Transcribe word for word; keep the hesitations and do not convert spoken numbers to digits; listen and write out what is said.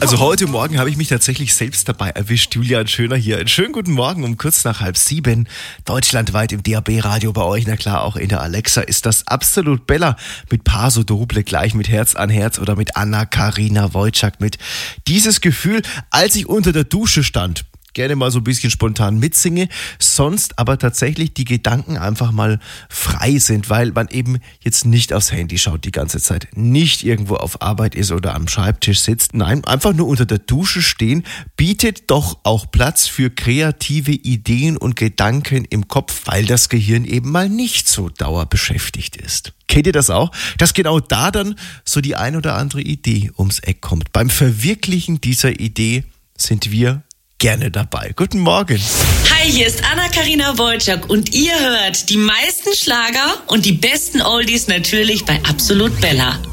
Also heute Morgen habe ich mich tatsächlich selbst dabei erwischt. Julian Schöner hier. Einen schönen guten Morgen um kurz nach halb sieben. Deutschlandweit im D A B-Radio bei euch. Na klar, auch in der Alexa ist das Absolut Bella mit Paso Doble gleich mit Herz an Herz oder mit Anna-Karina Wojcik mit Dieses Gefühl, als ich unter der Dusche stand. Gerne mal so ein bisschen spontan mitsinge, sonst aber tatsächlich die Gedanken einfach mal frei sind, weil man eben jetzt nicht aufs Handy schaut die ganze Zeit, nicht irgendwo auf Arbeit ist oder am Schreibtisch sitzt. Nein, einfach nur unter der Dusche stehen, bietet doch auch Platz für kreative Ideen und Gedanken im Kopf, weil das Gehirn eben mal nicht so dauerbeschäftigt ist. Kennt ihr das auch? Dass genau da dann so die ein oder andere Idee ums Eck kommt. Beim Verwirklichen dieser Idee sind wir gerne dabei. Guten Morgen. Hi, hier ist Anna-Karina Wojcik und ihr hört die meisten Schlager und die besten Oldies natürlich bei Absolut Bella.